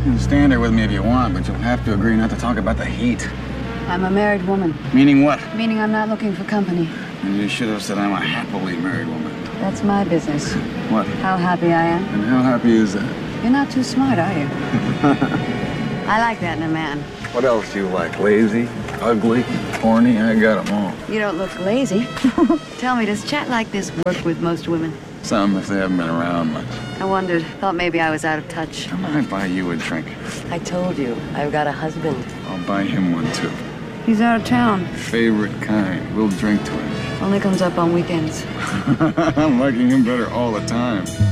You can stand there with me if you want, but you'll have to agree not to talk about the heat. I'm a married woman. Meaning what? Meaning I'm not looking for company. And you should have said I'm a happily married woman. That's my business. What? How happy I am. And how happy is that? You're not too smart, are you? I like that in a man. What else do you like? Lazy? Ugly? Horny? I got them all. You don't look lazy. Tell me, does chat like this work with most women? Some, if they haven't been around much. I wondered. Thought maybe I was out of touch. I might buy you a drink. I told you, I've got a husband. I'll buy him one, too. He's out of town. Favorite kind. We'll drink to him. Only comes up on weekends. I'm liking him better all the time.